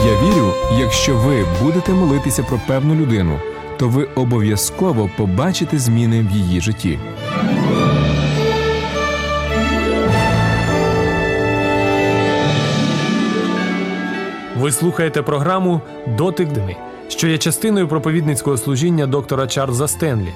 Я вірю, якщо ви будете молитися про певну людину, то ви обов'язково побачите зміни в її житті. Ви слухаєте програму «Дотик дни», що є частиною проповідницького служіння доктора Чарльза Стенлі.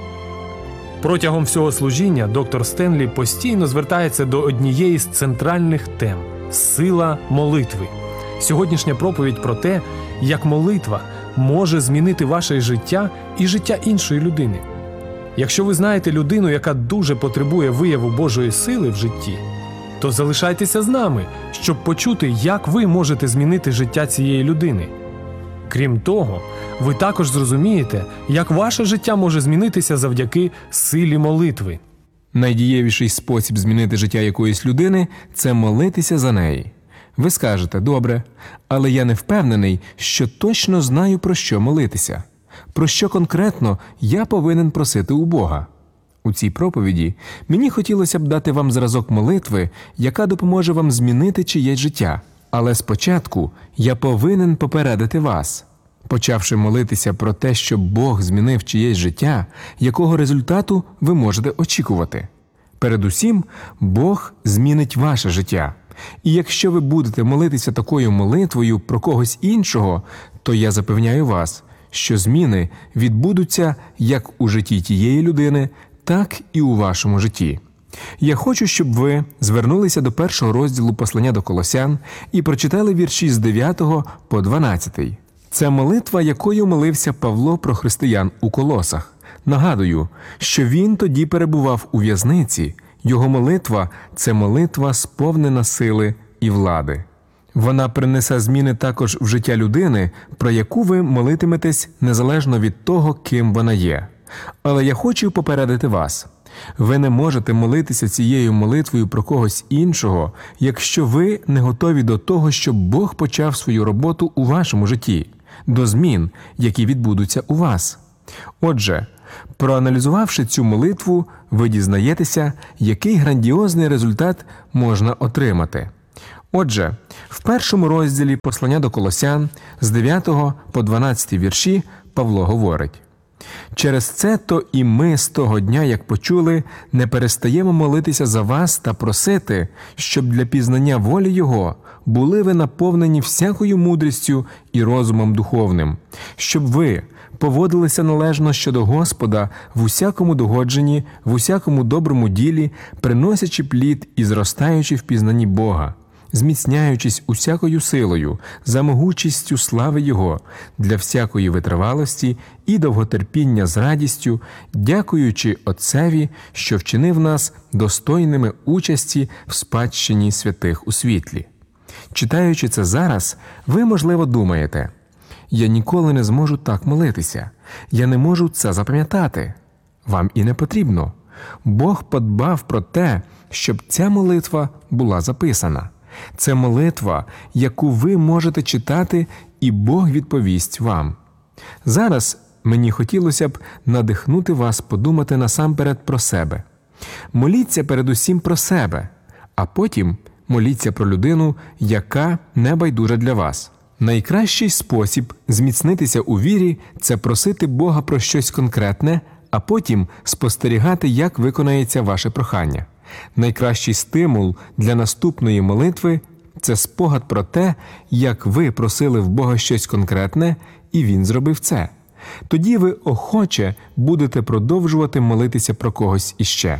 Протягом всього служіння доктор Стенлі постійно звертається до однієї з центральних тем – сила молитви. Сьогоднішня проповідь про те, як молитва може змінити ваше життя і життя іншої людини. Якщо ви знаєте людину, яка дуже потребує вияву Божої сили в житті, то залишайтеся з нами, щоб почути, як ви можете змінити життя цієї людини. Крім того, ви також зрозумієте, як ваше життя може змінитися завдяки силі молитви. Найдієвіший спосіб змінити життя якоїсь людини – це молитися за неї. Ви скажете: добре, але я не впевнений, що точно знаю, про що молитися. Про що конкретно я повинен просити у Бога? У цій проповіді мені хотілося б дати вам зразок молитви, яка допоможе вам змінити чиєсь життя. Але спочатку я повинен попередити вас. Почавши молитися про те, щоб Бог змінив чиєсь життя, якого результату ви можете очікувати? Передусім, Бог змінить ваше життя. І якщо ви будете молитися такою молитвою про когось іншого, то я запевняю вас, що зміни відбудуться як у житті тієї людини, так і у вашому житті. Я хочу, щоб ви звернулися до 1 розділу послання до Колосян і прочитали вірші з 9 по 12. Це молитва, якою молився Павло про християн у Колосах. Нагадую, що він тоді перебував у в'язниці. Його молитва – це молитва, сповнена сили і влади. Вона принесе зміни також в життя людини, про яку ви молитиметесь незалежно від того, ким вона є. Але я хочу попередити вас. Ви не можете молитися цією молитвою про когось іншого, якщо ви не готові до того, щоб Бог почав свою роботу у вашому житті, до змін, які відбудуться у вас. Отже, проаналізувавши цю молитву, ви дізнаєтеся, який грандіозний результат можна отримати. Отже, в 1 розділі послання до Колосян з 9 по 12 вірші Павло говорить: «Через це то і ми з того дня, як почули, не перестаємо молитися за вас та просити, щоб для пізнання волі Його були ви наповнені всякою мудрістю і розумом духовним, щоб ви поводилися належно щодо Господа в усякому догодженні, в усякому доброму ділі, приносячи плід і зростаючи в пізнанні Бога, зміцняючись усякою силою, за могучістю слави Його, для всякої витривалості і довготерпіння з радістю, дякуючи Отцеві, що вчинив нас достойними участі в спадщині святих у світлі». Читаючи це зараз, ви, можливо, думаєте: «Я ніколи не зможу так молитися, я не можу це запам'ятати». Вам і не потрібно. Бог подбав про те, щоб ця молитва була записана. Це молитва, яку ви можете читати, і Бог відповість вам. Зараз мені хотілося б надихнути вас подумати насамперед про себе. Моліться передусім про себе, а потім моліться про людину, яка не байдужа для вас. Найкращий спосіб зміцнитися у вірі – це просити Бога про щось конкретне, а потім спостерігати, як виконається ваше прохання. Найкращий стимул для наступної молитви – це спогад про те, як ви просили в Бога щось конкретне, і Він зробив це. Тоді ви охоче будете продовжувати молитися про когось іще.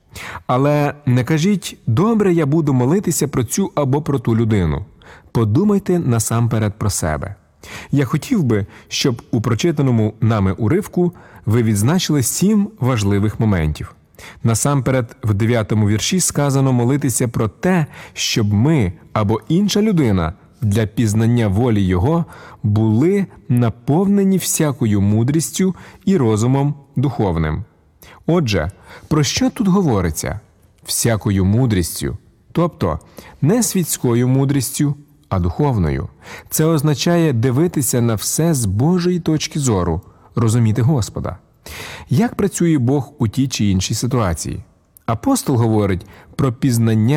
Але не кажіть: «Добре, я буду молитися про цю або про ту людину». Подумайте насамперед про себе. Я хотів би, щоб у прочитаному нами уривку ви відзначили 7 важливих моментів. Насамперед, в 9 вірші сказано молитися про те, щоб ми або інша людина для пізнання волі Його були наповнені всякою мудрістю і розумом духовним. Отже, про що тут говориться? Всякою мудрістю, тобто не світською мудрістю, а духовною. Це означає дивитися на все з Божої точки зору, розуміти Господа. Як працює Бог у тій чи іншій ситуації? Апостол говорить про пізнання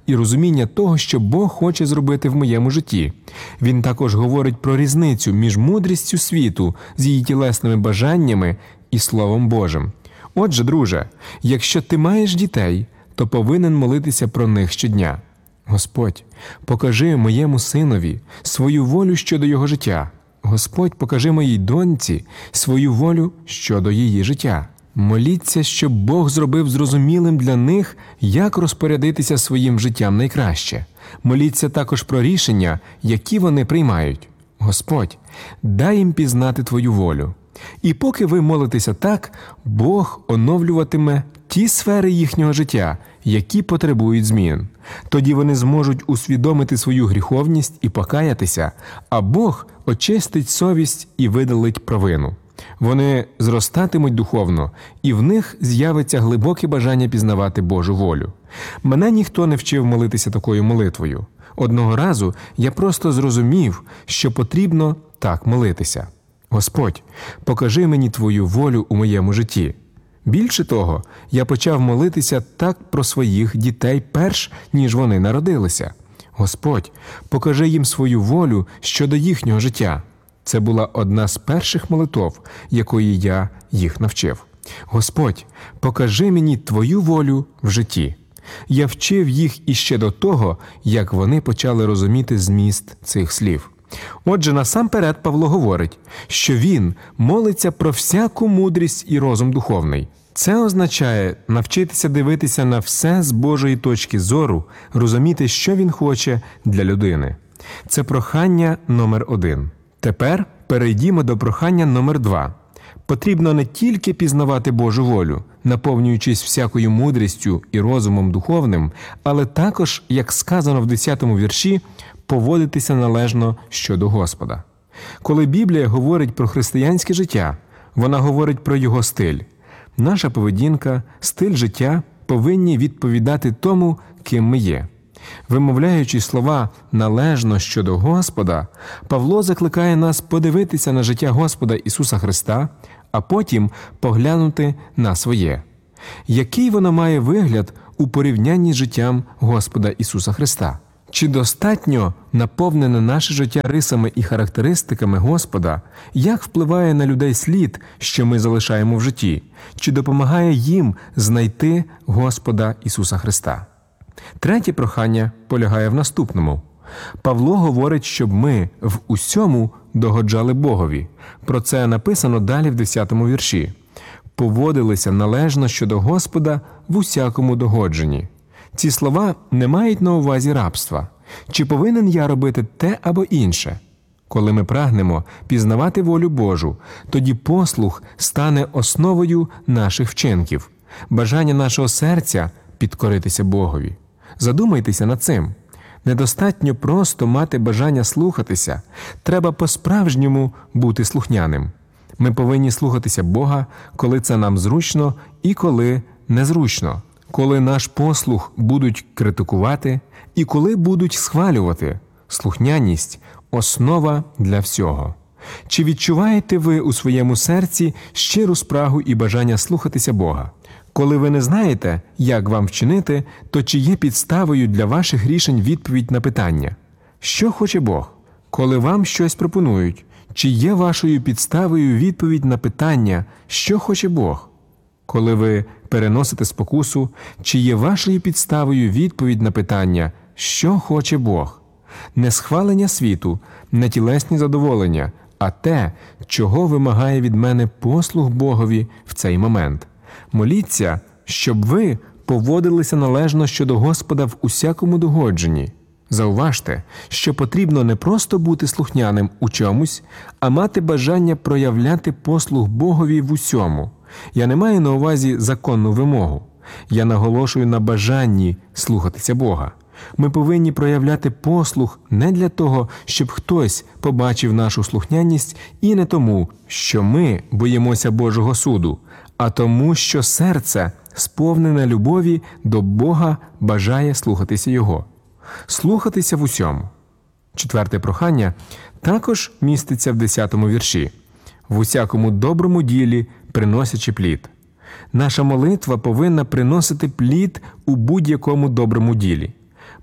і розуміння того, що Бог хоче зробити в моєму житті. Він також говорить про різницю між мудрістю світу з її тілесними бажаннями і Словом Божим. Отже, друже, якщо ти маєш дітей, то повинен молитися про них щодня. Господь, покажи моєму синові свою волю щодо його життя. Господь, покажи моїй доньці свою волю щодо її життя. Моліться, щоб Бог зробив зрозумілим для них, як розпорядитися своїм життям найкраще. Моліться також про рішення, які вони приймають. Господь, дай їм пізнати Твою волю. І поки ви молитеся так, Бог оновлюватиме ті сфери їхнього життя, які потребують змін. Тоді вони зможуть усвідомити свою гріховність і покаятися, а Бог очистить совість і видалить провину. Вони зростатимуть духовно, і в них з'явиться глибоке бажання пізнавати Божу волю. Мене ніхто не вчив молитися такою молитвою. Одного разу я просто зрозумів, що потрібно так молитися. Господь, покажи мені Твою волю у моєму житті. Більше того, я почав молитися так про своїх дітей перш, ніж вони народилися. Господь, покажи їм свою волю щодо їхнього життя. Це була одна з перших молитов, якої я їх навчив. Господь, покажи мені Твою волю в житті. Я вчив їх іще до того, як вони почали розуміти зміст цих слів. Отже, насамперед Павло говорить, що він молиться про всяку мудрість і розум духовний. Це означає навчитися дивитися на все з Божої точки зору, розуміти, що він хоче для людини. Це прохання номер 1. Тепер перейдімо до прохання номер 2. Потрібно не тільки пізнавати Божу волю, наповнюючись всякою мудрістю і розумом духовним, але також, як сказано в 10-му вірші, поводитися належно щодо Господа. Коли Біблія говорить про християнське життя, вона говорить про його стиль. Наша поведінка, стиль життя повинні відповідати тому, ким ми є. Вимовляючи слова «належно щодо Господа», Павло закликає нас подивитися на життя Господа Ісуса Христа, а потім поглянути на своє. Який воно має вигляд у порівнянні з життям Господа Ісуса Христа? Чи достатньо наповнене наше життя рисами і характеристиками Господа? Як впливає на людей слід, що ми залишаємо в житті? Чи допомагає їм знайти Господа Ісуса Христа? Третє прохання полягає в наступному. Павло говорить, щоб ми в усьому догоджали Богові. Про це написано далі в 10-му вірші. «Поводилися належно щодо Господа в усякому догодженні». Ці слова не мають на увазі рабства. Чи повинен я робити те або інше? Коли ми прагнемо пізнавати волю Божу, тоді послух стане основою наших вчинків. Бажання нашого серця – підкоритися Богові. Задумайтеся над цим. Недостатньо просто мати бажання слухатися. Треба по-справжньому бути слухняним. Ми повинні слухатися Бога, коли це нам зручно і коли незручно. Коли наш послух будуть критикувати і коли будуть схвалювати. Слухняність – основа для всього. Чи відчуваєте ви у своєму серці щиру спрагу і бажання слухатися Бога? Коли ви не знаєте, як вам вчинити, то чи є підставою для ваших рішень відповідь на питання? Що хоче Бог? Коли вам щось пропонують, чи є вашою підставою відповідь на питання, що хоче Бог? Коли ви переносите спокусу, чи є вашою підставою відповідь на питання, що хоче Бог? Не схвалення світу, не тілесні задоволення, а те, чого вимагає від мене послух Богові в цей момент. Моліться, щоб ви поводилися належно щодо Господа в усякому догодженні. Зауважте, що потрібно не просто бути слухняним у чомусь, а мати бажання проявляти послух Богові в усьому. Я не маю на увазі законну вимогу. Я наголошую на бажанні слухатися Бога. Ми повинні проявляти послух не для того, щоб хтось побачив нашу слухняність, і не тому, що ми боїмося Божого суду, а тому, що серце, сповнене любові до Бога, бажає слухатися Його. Слухатися в усьому. Четверте прохання також міститься в 10-му вірші. «В усякому доброму ділі приносячи плід». Наша молитва повинна приносити плід у будь-якому доброму ділі.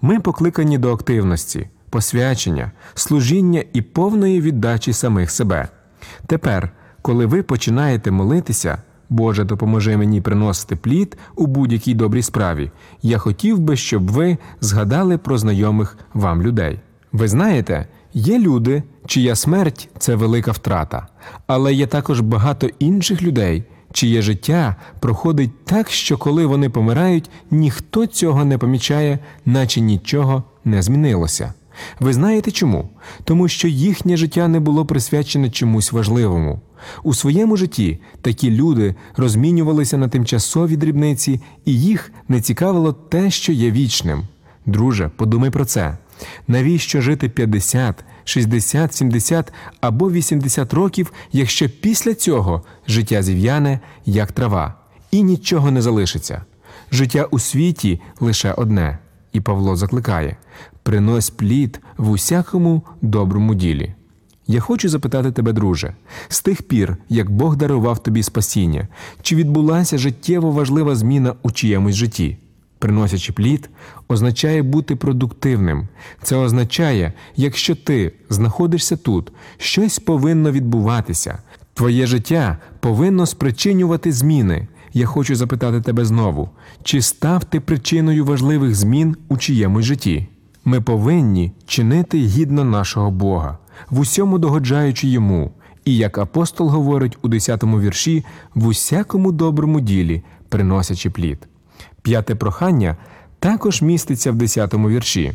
Ми покликані до активності, посвячення, служіння і повної віддачі самих себе. Тепер, коли ви починаєте молитися, «Боже, допоможи мені приносити плід у будь-якій добрій справі», я хотів би, щоб ви згадали про знайомих вам людей. Ви знаєте, є люди, чия смерть – це велика втрата, але є також багато інших людей, чиє життя проходить так, що коли вони помирають, ніхто цього не помічає, наче нічого не змінилося. Ви знаєте чому? Тому що їхнє життя не було присвячене чомусь важливому. У своєму житті такі люди розмінювалися на тимчасові дрібниці, і їх не цікавило те, що є вічним. Друже, подумай про це. Навіщо жити 50, 60, 70 або 80 років, якщо після цього життя зів'яне, як трава, і нічого не залишиться? Життя у світі лише одне. І Павло закликає: «Принось плід в усякому доброму ділі». Я хочу запитати тебе, друже, з тих пір, як Бог дарував тобі спасіння, чи відбулася життєво важлива зміна у чиємусь житті? Приносячи плід, означає бути продуктивним. Це означає, якщо ти знаходишся тут, щось повинно відбуватися. Твоє життя повинно спричинювати зміни. Я хочу запитати тебе знову, чи став ти причиною важливих змін у чиємусь житті? Ми повинні чинити гідно нашого Бога, в усьому догоджаючи Йому, і, як апостол говорить у 10-му вірші, в усякому доброму ділі, приносячи плід. 5-те прохання також міститься в 10-му вірші,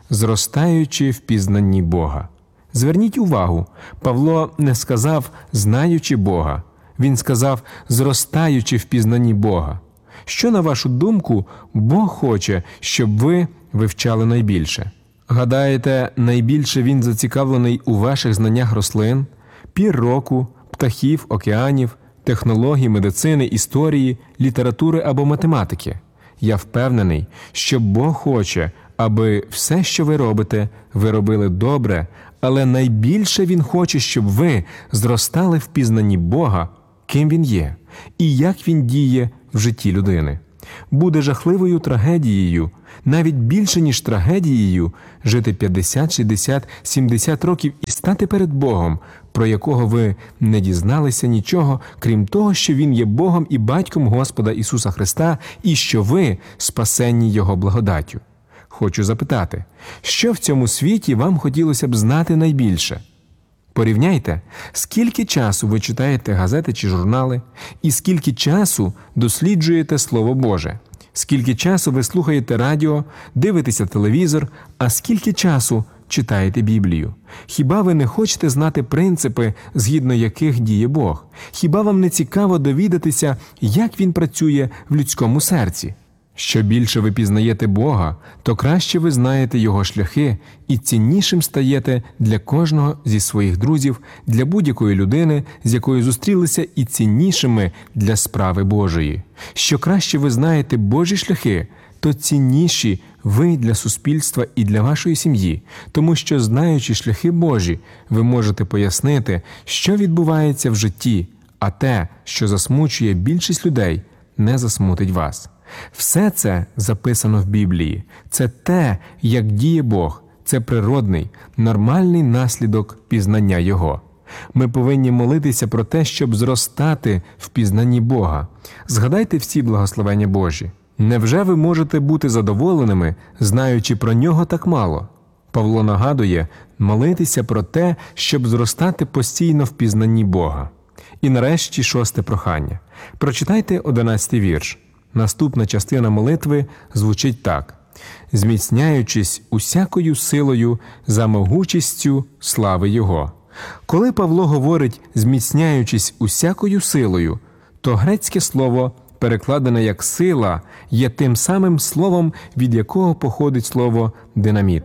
зростаючи в пізнанні Бога. Зверніть увагу, Павло не сказав «знаючи Бога», він сказав «зростаючи в пізнанні Бога». Що, на вашу думку, Бог хоче, щоб ви вивчали найбільше? Гадаєте, найбільше Він зацікавлений у ваших знаннях рослин, пір року, птахів, океанів, технологій, медицини, історії, літератури або математики? Я впевнений, що Бог хоче, аби все, що ви робите, ви робили добре, але найбільше Він хоче, щоб ви зростали в пізнанні Бога, ким Він є, і як Він діє в житті людини. Буде жахливою трагедією, навіть більше, ніж трагедією, жити 50, 60, 70 років і стати перед Богом, про якого ви не дізналися нічого, крім того, що Він є Богом і Батьком Господа Ісуса Христа, і що ви спасенні Його благодаттю. Хочу запитати, що в цьому світі вам хотілося б знати найбільше? Порівняйте, скільки часу ви читаєте газети чи журнали, і скільки часу досліджуєте Слово Боже, скільки часу ви слухаєте радіо, дивитеся телевізор, а скільки часу читаєте Біблію. Хіба ви не хочете знати принципи, згідно яких діє Бог? Хіба вам не цікаво довідатися, як Він працює в людському серці? Що більше ви пізнаєте Бога, то краще ви знаєте Його шляхи і ціннішим стаєте для кожного зі своїх друзів, для будь-якої людини, з якою зустрілися, і ціннішими для справи Божої. Що краще ви знаєте Божі шляхи, то цінніші ви для суспільства і для вашої сім'ї, тому що, знаючи шляхи Божі, ви можете пояснити, що відбувається в житті, а те, що засмучує більшість людей, не засмутить вас. Все це записано в Біблії. Це те, як діє Бог. Це природний, нормальний наслідок пізнання Його. Ми повинні молитися про те, щоб зростати в пізнанні Бога. Згадайте всі благословення Божі. Невже ви можете бути задоволеними, знаючи про Нього так мало? Павло нагадує молитися про те, щоб зростати постійно в пізнанні Бога. І нарешті 6-те прохання. Прочитайте 11-й вірш. Наступна частина молитви звучить так: «Зміцняючись усякою силою за могучістю слави Його». Коли Павло говорить «зміцняючись усякою силою», то грецьке слово, перекладене як «сила», є тим самим словом, від якого походить слово «динаміт».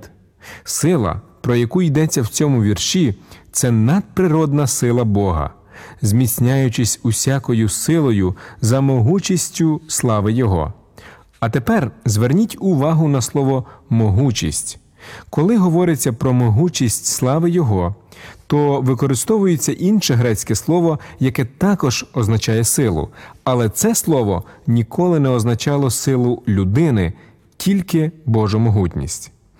Сила, про яку йдеться в цьому вірші, це надприродна сила Бога. «Зміцняючись усякою силою за могучістю слави Його». А тепер зверніть увагу на слово «могучість». Коли говориться про могучість слави Його, то використовується інше грецьке слово, яке також означає силу. Але це слово ніколи не означало силу людини, тільки Божу могутність.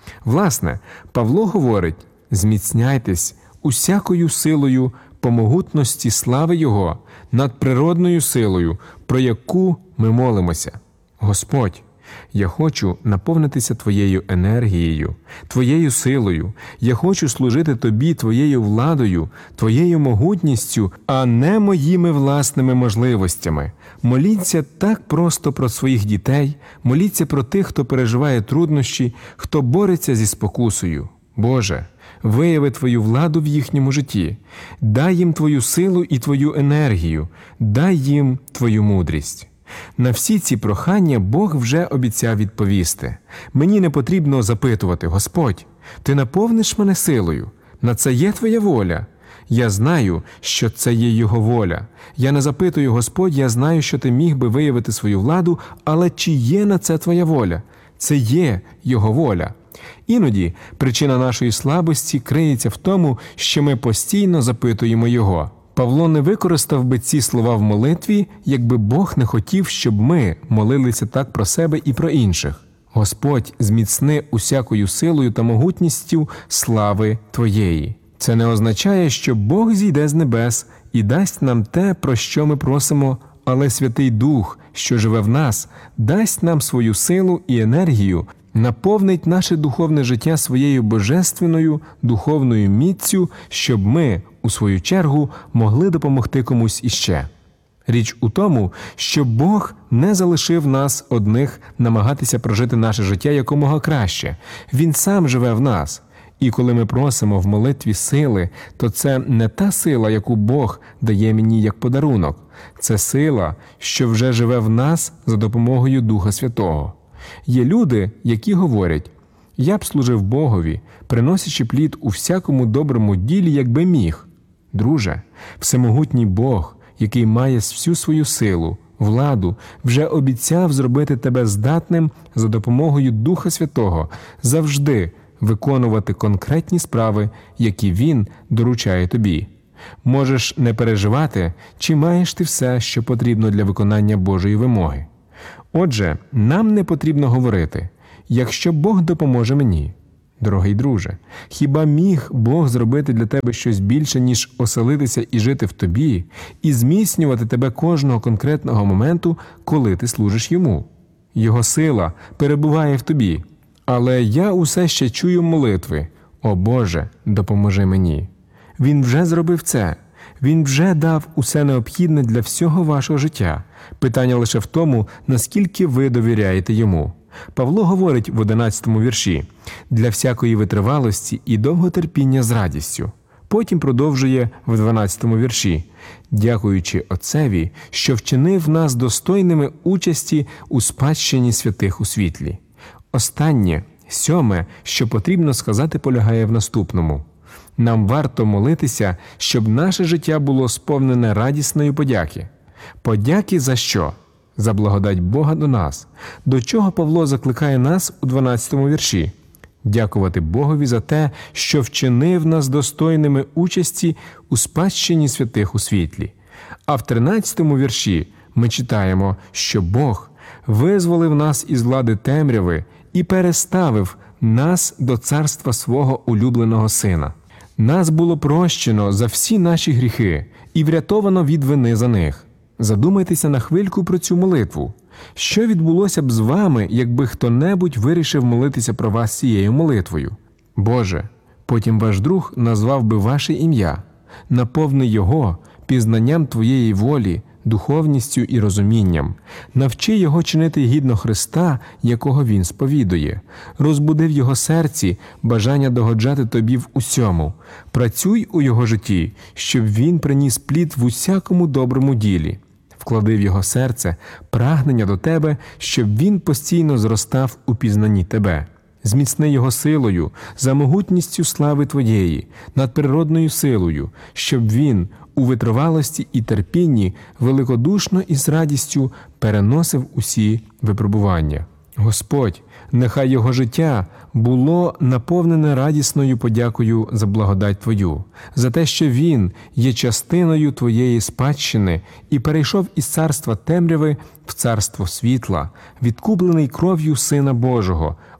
Власне, Павло говорить: «Зміцняйтесь усякою силою по могутності слави Його, надприродною силою, про яку ми молимося». Господь, я хочу наповнитися Твоєю енергією, Твоєю силою. Я хочу служити Тобі Твоєю владою, Твоєю могутністю, а не моїми власними можливостями. Моліться так просто про своїх дітей, моліться про тих, хто переживає труднощі, хто бореться зі спокусою. Боже, вияви Твою владу в їхньому житті. Дай їм Твою силу і Твою енергію. Дай їм Твою мудрість. На всі ці прохання Бог вже обіцяв відповісти. Мені не потрібно запитувати: «Господь, Ти наповниш мене силою? На це є Твоя воля?» Я знаю, що це є Його воля. Я не запитую: «Господь, я знаю, що Ти міг би виявити свою владу, але чи є на це Твоя воля?» Це є Його воля. Іноді причина нашої слабості криється в тому, що ми постійно запитуємо Його. Павло не використав би ці слова в молитві, якби Бог не хотів, щоб ми молилися так про себе і про інших. «Господь, зміцни усякою силою та могутністю слави Твоєї». Це не означає, що Бог зійде з небес і дасть нам те, про що ми просимо, але Святий Дух, що живе в нас, дасть нам свою силу і енергію, наповнить наше духовне життя своєю божественною духовною міццю, щоб ми, у свою чергу, могли допомогти комусь іще. Річ у тому, що Бог не залишив нас одних намагатися прожити наше життя якомога краще. Він сам живе в нас. І коли ми просимо в молитві сили, то це не та сила, яку Бог дає мені як подарунок. Це сила, що вже живе в нас за допомогою Духа Святого. Є люди, які говорять: «Я б служив Богові, приносячи плід у всякому доброму ділі, якби міг». Друже, всемогутній Бог, який має всю свою силу, владу, вже обіцяв зробити тебе здатним за допомогою Духа Святого завжди виконувати конкретні справи, які Він доручає тобі. Можеш не переживати, чи маєш ти все, що потрібно для виконання Божої вимоги. Отже, нам не потрібно говорити: «Якщо Бог допоможе мені». Дорогий друже, хіба міг Бог зробити для тебе щось більше, ніж оселитися і жити в тобі, і зміцнювати тебе кожного конкретного моменту, коли ти служиш Йому? Його сила перебуває в тобі. Але я усе ще чую молитви: «О Боже, допоможи мені». Він вже зробив це. Він вже дав усе необхідне для всього вашого життя. Питання лише в тому, наскільки ви довіряєте Йому. Павло говорить в 11-му вірші: «Для всякої витривалості і довготерпіння з радістю». Потім продовжує в 12-му вірші: «Дякуючи Отцеві, що вчинив нас достойними участі у спадщині святих у світлі». Останнє, 7, що потрібно сказати, полягає в наступному. Нам варто молитися, щоб наше життя було сповнене радісної подяки. Подяки за що? За благодать Бога до нас. До чого Павло закликає нас у 12-му вірші? Дякувати Богові за те, що вчинив нас достойними участі у спадщині святих у світлі. А в 13-му вірші ми читаємо, що Бог визволив нас із влади темряви і переставив нас до царства свого улюбленого Сина. Нас було прощено за всі наші гріхи і врятовано від вини за них. Задумайтеся на хвильку про цю молитву. Що відбулося б з вами, якби хто-небудь вирішив молитися про вас цією молитвою? Боже, потім ваш друг назвав би ваше ім'я. Наповни його пізнанням Твоєї волі, духовністю і розумінням. Навчи його чинити гідно Христа, якого він сповідує. Розбуди в його серці бажання догоджати тобі в усьому. Працюй у його житті, щоб він приніс плід в усякому доброму ділі. Вклади в його серце прагнення до тебе, щоб він постійно зростав у пізнанні тебе. Зміцни його силою, за могутністю слави Твоєї, надприродною силою, щоб він у витривалості і терпінні великодушно і з радістю переносив усі випробування. Господь, нехай його життя було наповнене радісною подякою за благодать Твою, за те, що він є частиною Твоєї спадщини і перейшов із царства темряви в царство світла, відкуплений кров'ю Сина Божого,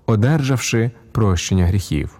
одержавши прощення гріхів.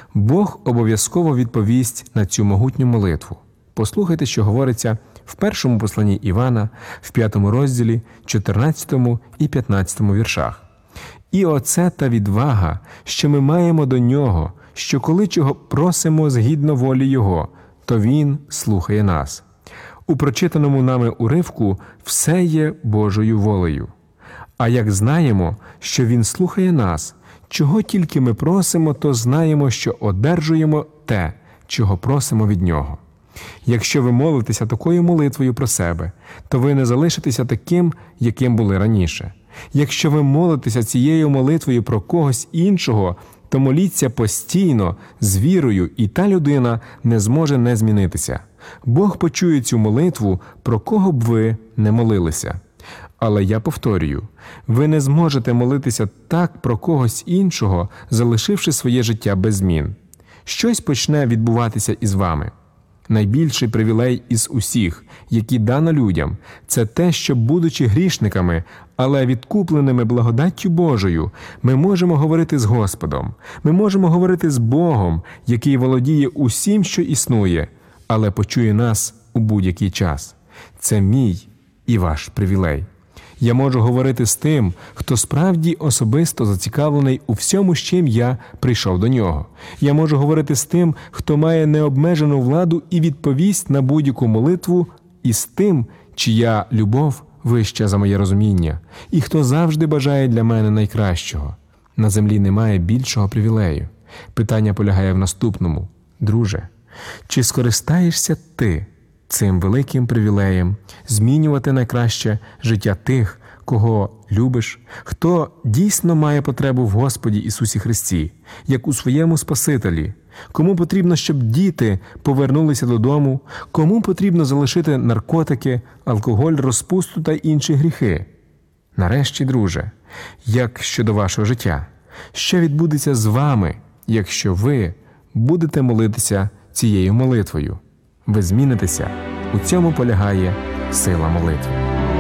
Бог обов'язково відповість на цю могутню молитву. Послухайте, що говориться в першому посланні Івана, в 5 розділі, 14 і 15 віршах. «І оце та відвага, що ми маємо до Нього, що коли чого просимо згідно волі Його, то Він слухає нас». У прочитаному нами уривку все є Божою волею. А як знаємо, що Він слухає нас, чого тільки ми просимо, то знаємо, що одержуємо те, чого просимо від Нього. Якщо ви молитеся такою молитвою про себе, то ви не залишитеся таким, яким були раніше. Якщо ви молитеся цією молитвою про когось іншого, то моліться постійно, з вірою, і та людина не зможе не змінитися. Бог почує цю молитву, про кого б ви не молилися. Але я повторюю, ви не зможете молитися так про когось іншого, залишивши своє життя без змін. Щось почне відбуватися із вами. Найбільший привілей із усіх, які дано людям, це те, що, будучи грішниками, але відкупленими благодаттю Божою, ми можемо говорити з Господом, ми можемо говорити з Богом, який володіє усім, що існує, але почує нас у будь-який час. Це мій і ваш привілей. Я можу говорити з тим, хто справді особисто зацікавлений у всьому, з чим я прийшов до нього. Я можу говорити з тим, хто має необмежену владу і відповість на будь-яку молитву, і з тим, чия любов вища за моє розуміння, і хто завжди бажає для мене найкращого. На землі немає більшого привілею. Питання полягає в наступному. Друже, чи скористаєшся ти цим великим привілеєм змінювати найкраще життя тих, кого любиш, хто дійсно має потребу в Господі Ісусі Христі, як у своєму Спасителі, кому потрібно, щоб діти повернулися додому, кому потрібно залишити наркотики, алкоголь, розпусту та інші гріхи. Нарешті, друже, як щодо вашого життя? Що відбудеться з вами, якщо ви будете молитися цією молитвою? Ви змінитеся. У цьому полягає сила молитви.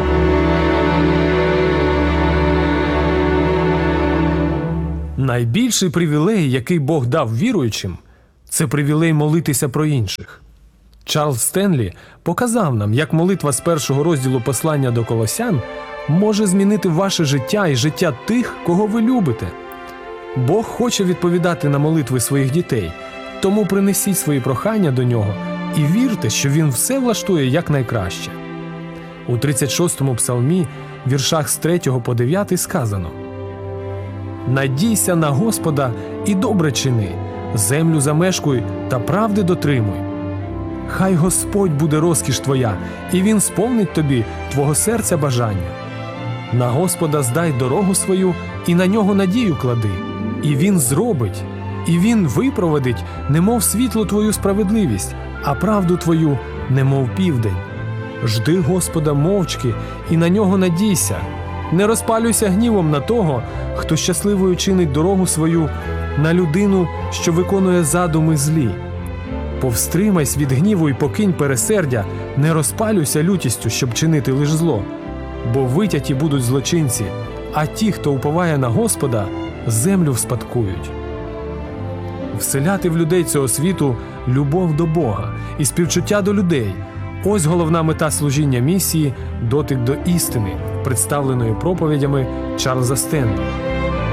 Найбільший привілей, який Бог дав віруючим, це привілей молитися про інших. Чарльз Стенлі показав нам, як молитва з 1 розділу послання до Колосян може змінити ваше життя і життя тих, кого ви любите. Бог хоче відповідати на молитви своїх дітей, тому принесіть свої прохання до Нього і вірте, що Він все влаштує якнайкраще. У 36-му псалмі, віршах з 3 по 9 сказано: «Надійся на Господа і добре чини, землю замешкуй та правди дотримуй. Хай Господь буде розкіш твоя, і Він сповнить тобі твого серця бажання. На Господа здай дорогу свою, і на Нього надію клади, і Він зробить, і Він випровадить, немов світло твою справедливість, а правду твою, немов південь. Жди Господа мовчки і на Нього надійся. Не розпалюйся гнівом на того, хто щасливою чинить дорогу свою, на людину, що виконує задуми злі. Повстримайся від гніву і покинь пересердя, не розпалюйся лютістю, щоб чинити лиш зло. Бо витяті будуть злочинці, а ті, хто уповає на Господа, землю вспадкують». Вселяти в людей цього світу любов до Бога і співчуття до людей – ось головна мета служіння місії «Дотик до істини», представленої проповідями Чарльза Стенлі.